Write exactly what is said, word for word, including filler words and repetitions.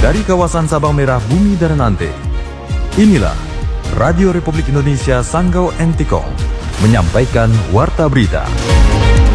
Dari kawasan Sabang Merah, Bumi dan Nante, inilah Radio Republik Indonesia Sanggau Entikong menyampaikan Warta Berita.